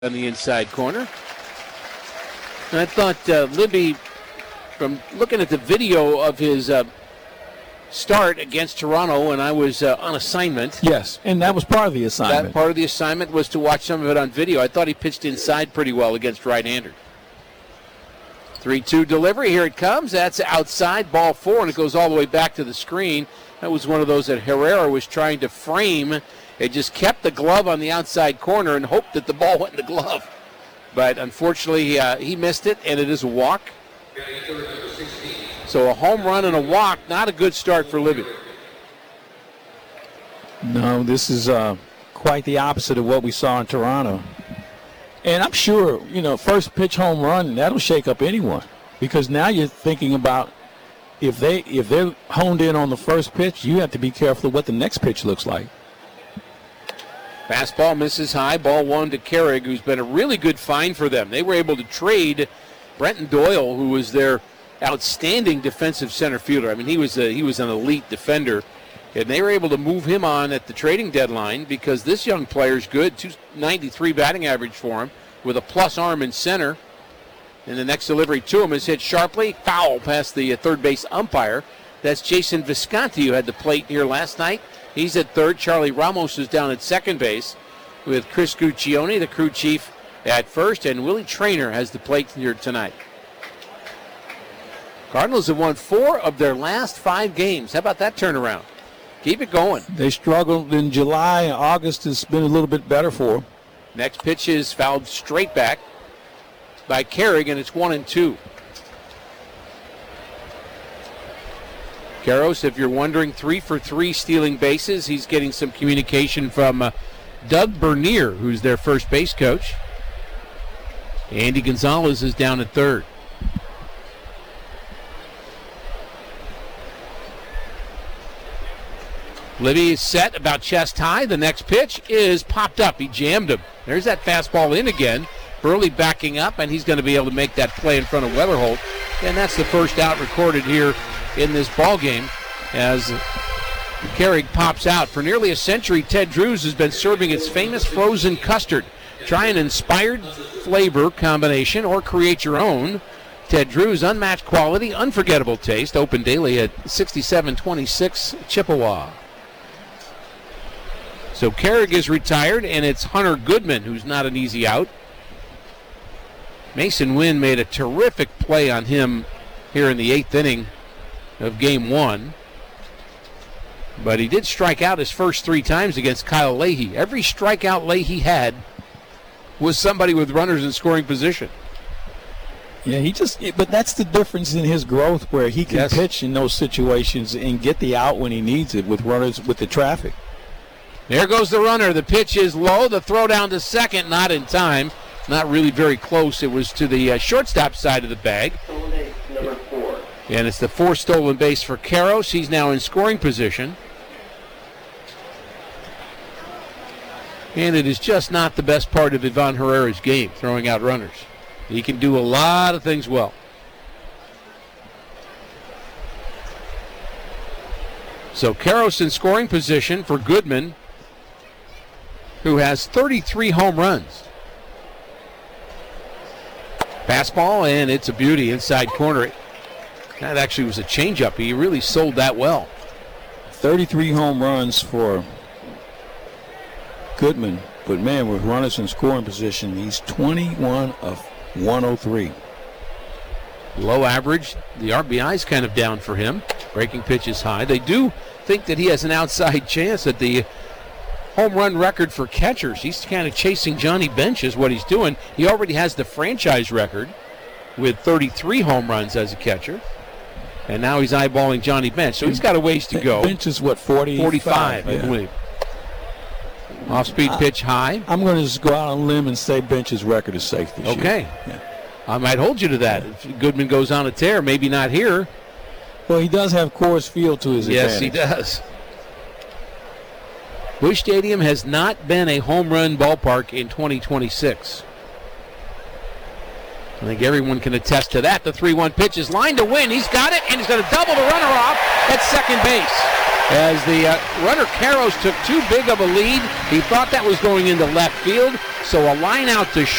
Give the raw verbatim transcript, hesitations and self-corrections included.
on the inside corner. And I thought uh, Libby, from looking at the video of his uh, start against Toronto, and I was uh, on assignment. Yes, and that was part of the assignment. That part of the assignment was to watch some of it on video. I thought he pitched inside pretty well against right-handers. three two delivery. Here it comes. That's outside, ball four, and it goes all the way back to the screen. That was one of those that Herrera was trying to frame. It just kept the glove on the outside corner and hoped that the ball went in the glove. But unfortunately, uh, he missed it, and it is a walk. So a home run and a walk, not a good start for Libby. No, this is uh, quite the opposite of what we saw in Toronto. And I'm sure, you know, first pitch home run, that'll shake up anyone. Because now you're thinking about if, they, if they're honed in on the first pitch, you have to be careful of what the next pitch looks like. Fastball misses high. Ball one to Carrig, who's been a really good find for them. They were able to trade Brenton Doyle, who was their outstanding defensive center fielder. I mean, he was a, he was an elite defender. And they were able to move him on at the trading deadline because this young player's good. two ninety-three batting average for him with a plus arm in center. And the next delivery to him is hit sharply, foul past the third base umpire. That's Jason Visconti, who had the plate here last night. He's at third. Charlie Ramos is down at second base with Chris Guccione, the crew chief, at first. And Willie Traynor has the plate here tonight. Cardinals have won four of their last five games. How about that turnaround? Keep it going. They struggled in July. August has been a little bit better for them. Next pitch is fouled straight back by Carrig, and it's one and two. Karros, if you're wondering, three for three stealing bases. He's getting some communication from uh, Doug Bernier, who's their first base coach. Andy Gonzalez is down at third. Libby is set about chest high. The next pitch is popped up. He jammed him. There's that fastball in again. Burley backing up, and he's going to be able to make that play in front of Weatherholt. And that's the first out recorded here in this ball game as Carrig pops out. For nearly a century, Ted Drewes has been serving its famous frozen custard. Try an inspired flavor combination or create your own. Ted Drewes, unmatched quality, unforgettable taste. Open daily at sixty-seven twenty-six Chippewa. So Carrig is retired, and it's Hunter Goodman, who's not an easy out. Mason Wynn made a terrific play on him here in the eighth inning of game one. But he did strike out his first three times against Kyle Leahy. Every strikeout Leahy had was somebody with runners in scoring position. Yeah, he just, but that's the difference in his growth where he can yes. pitch in those situations and get the out when he needs it with runners with the traffic. There goes the runner. The pitch is low. The throw down to second, not in time. Not really very close. It was to the uh, shortstop side of the bag. Number four. And it's the fourth stolen base for Karros. He's now in scoring position. And it is just not the best part of Ivan Herrera's game, throwing out runners. He can do a lot of things well. So Karros in scoring position for Goodman, who has thirty-three home runs. Fastball, and it's a beauty inside corner. That actually was a changeup. He really sold that well. thirty-three home runs for Goodman, but man, with runners in scoring position, he's twenty-one of one oh three. Low average. The R B I is kind of down for him. Breaking pitch is high. They do think that he has an outside chance at the home run record for catchers. He's kind of chasing Johnny Bench is what he's doing. He already has the franchise record with thirty-three home runs as a catcher. And now he's eyeballing Johnny Bench. So he's got a ways to go. Bench is what, forty? forty-five, yeah. I believe. Off-speed pitch high. I'm going to just go out on a limb and say Bench's record is safe this okay. year. Yeah. I might hold you to that. If Goodman goes on a tear, maybe not here. Well, he does have Coors Field to his yes, advantage. Yes, he does. Busch Stadium has not been a home run ballpark in twenty twenty-six. I think everyone can attest to that. The three one pitch is lined to win. He's got it, and he's going to double the runner off at second base. As the uh, runner Karros took too big of a lead, he thought that was going into left field, so a line out to